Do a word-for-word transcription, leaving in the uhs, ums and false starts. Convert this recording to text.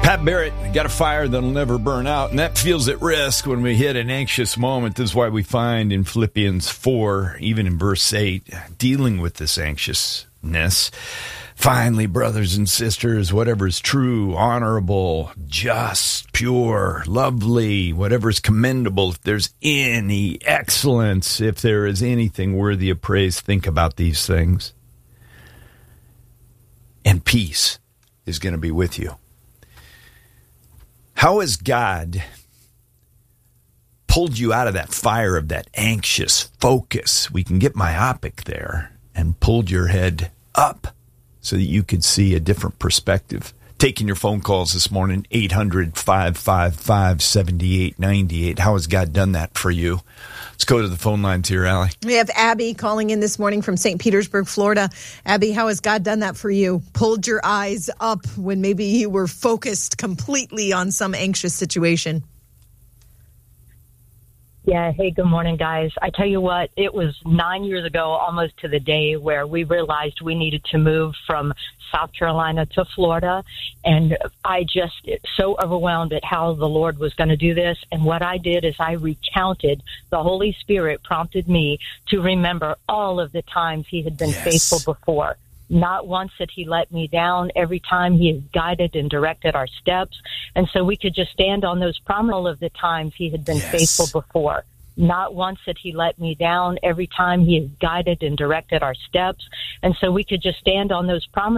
Pat Barrett got a fire that'll never burn out, and that feels at risk when we hit an anxious moment. This is why we find in Philippians four, even in verse eight, dealing with this anxiousness. Finally, brothers and sisters, whatever is true, honorable, just, pure, lovely, whatever is commendable, if there's any excellence, if there is anything worthy of praise, think about these things. And peace is going to be with you. How has God pulled you out of that fire of that anxious focus? We can get myopic there, and pulled your head up so that you could see a different perspective. Taking your phone calls this morning, eight hundred, five five five, seven eight nine eight. How has God done that for you? Let's go to the phone lines here, Allie. We have Abby calling in this morning from Saint Petersburg, Florida. Abby, how has God done that for you? Pulled your eyes up when maybe you were focused completely on some anxious situation. Yeah. Hey, good morning, guys. I tell you what, it was nine years ago, almost to the day, where we realized we needed to move from South Carolina to Florida. And I just so overwhelmed at how the Lord was going to do this. And what I did is I recounted. The Holy Spirit prompted me to remember all of the times he had been yes. faithful before. Not once had he let me down. Every time he has guided and directed our steps. And so we could just stand on those promises. All of the times he had been yes. faithful before. Not once had he let me down. Every time he has guided and directed our steps. And so we could just stand on those promises.